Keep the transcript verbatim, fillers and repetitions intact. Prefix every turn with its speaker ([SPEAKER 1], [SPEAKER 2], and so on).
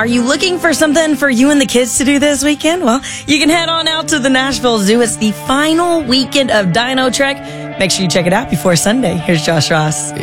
[SPEAKER 1] Are you looking for something for you and the kids to do this weekend? Well, you can head on out to the Nashville Zoo. It's the final weekend of Dino Trek. Make sure you check it out before Sunday. Here's Josh Ross.